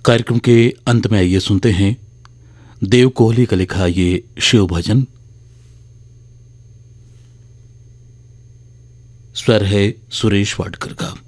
कार्यक्रम के अंत में आइए सुनते हैं देव कोहली का लिखा ये शिव भजन। स्वर है सुरेश वाडकर का।